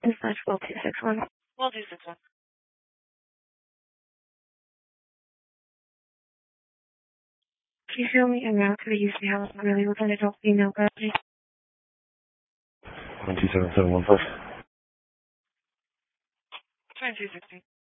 Dispatch Will 261. Will 261. Can you show me en route to the UC House really with an adult female gravity? 127715. 2216.